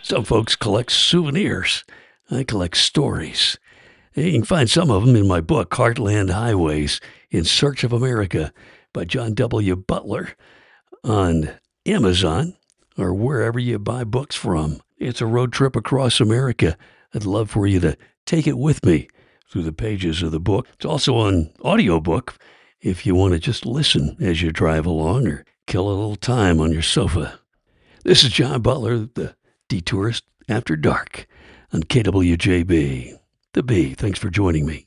Some folks collect souvenirs. I collect stories. You can find some of them in my book, Heartland Highways in Search of America by John W. Butler on Amazon or wherever you buy books from. It's a road trip across America. I'd love for you to take it with me through the pages of the book. It's also on audiobook if you want to just listen as you drive along or kill a little time on your sofa. This is John Butler, the Detourist After Dark on KWJB. The B. Thanks for joining me.